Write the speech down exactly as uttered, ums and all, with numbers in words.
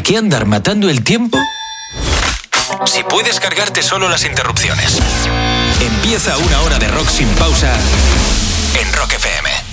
qué andar matando el tiempo si puedes cargarte solo las interrupciones? Empieza una hora de rock sin pausa en Rock F M.